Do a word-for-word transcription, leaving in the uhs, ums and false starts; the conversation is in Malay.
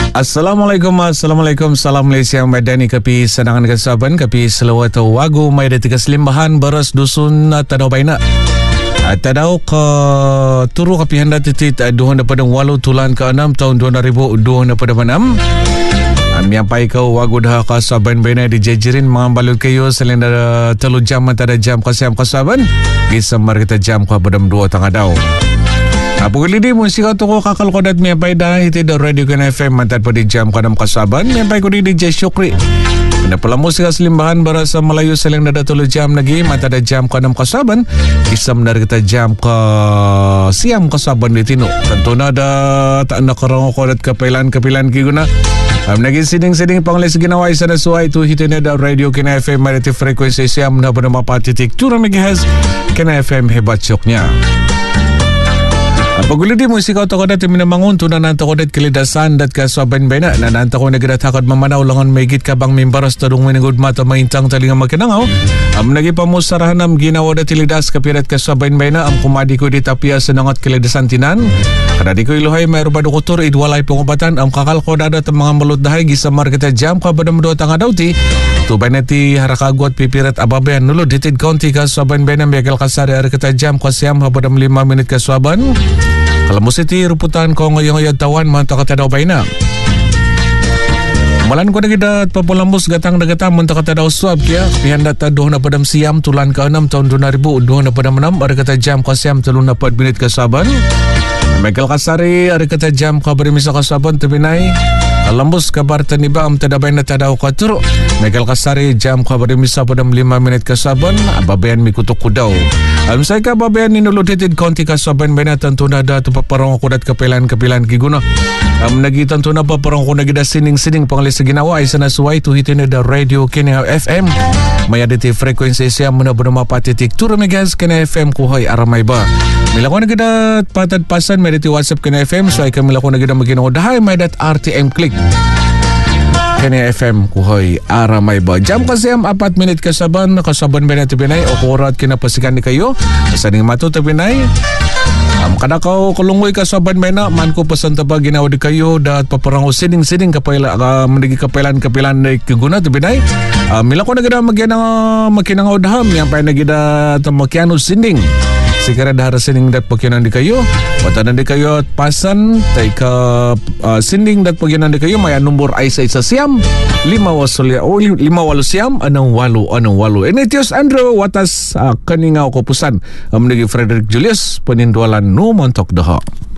Assalamualaikum, Assalamualaikum, salam Malaysia Madani kapi sanangan kasaban kapi selawat wagu may detika selimbahan beras dusun Tadau Baina. Tadau ke turu kapi handa titit dua pada walu tulan ke enam tahun dua ribu dua pada enam. Miampai kau wagu dah kasaban Baina dijajirin mengambalul kayu selain ada telu jam tada jam kasiam kasaban. Gisamar kita jam ke bedam dua tangga dau. Pukul ini musik atau kakal kodat miampai dah itu di Radio Kena F M mantat pada jam kadam kasaban miampai kodi D J Syukri. Pada pula musik selimbahan berasa Melayu seling dada tulu jam lagi mantat ada jam kadam kasaban kisam dari kita jam ke siam kasaban di tino. Tentu nada tak nak orang kodat kepilan kepilan kiguna. Am lagi siding-siding panglis ginawai sana suai tu hitnya ada Radio Kena F M pada frekuensi siam dah pada empat titik tujuh megahertz Kena F M hebat syoknya. Paguli di musik auto kodat yang minamangun tunan nanta kodat kelidasan dat kasaban Baina na nanta ko nagidat hakad mamanaw langon megit kabang mimbaras tadung winigud mata maintang talinga makinangaw am nagi pamusarahanam ginawa dat kelidas kapirat kasaban Baina am kumadi ko di tapia senangat kelidasan tinan kada di ko iluhay mayro badu kutur idwalay pengobatan am kakal kodat at mga malut dahay gisamar kita jam kabadam do tanga dauti tubay nati harakaguat pipirat ababayan nulo ditid kaunti kasaban Baina megal kasari ari kita jam kasyam habadam lima menit kasaban. Kalau musiti ruputan ko ngoyong-ngoyong tawan manta ka Tadau Baina. Malan ko na gidat papulambos gatang dagatang manta ka Tadau Suab kaya pihanda ta doh na padam siam tulan ka enam tahun dua ribu doh na padam enam ada kata jam ka siam telun na pad minit kasaban. Michael Kasari ada kata jam ka berimisa kasaban tebinay. Lambus kabar taniba am Tadau Baina Tadau Katuru. Michael Kasari jam ka berimisa padam lima menit kasaban ababayan mikutuk kudau. Alam saya ka babayan ninulutited konti kasaban Baina tentu nada tu paparong kudat kepilan-kepilan giguna. Am nagi tentu na paparong ko nagida sining-sining panglis ginawa ay sana suway tu hitin da Radio Kena F M. May aditi frekuensi siya muna bernama patitik tujuh megahertz Kena F M kuhay aramay ba. Mila ko nagida patad pasan may aditi WhatsApp Kena F M so ay kamila ko nagida maginawa dahay may dat R T M click. Kena F M kuhoy aramay ba. Jam kasiyam apat minit kasaban kasaban ba na tibinay o kurat kinapasikan ni kayo saning mato tibinay am kada kau kulungoy kasaban ba na man ko pasan taba ginawa di kayo dat paparango sining-sining kapayla uh, mendigi kapilan-kapilan na kiguna tibinay uh, mila ko nagida magyanang makinang odham yang pay nagida tamakiano sining sikara dahara sining dat pagyanan di kayo patanan di kayo at pasan tay ka uh, sining dat pagyanan di kayo may numbor ay sa isa siyam lima wasulya o lima walu siyam anong walu anong walu Enetios Andrew watas uh, kaningaw ko pusan um, nagi Frederick Julius penindwalan no montok daha.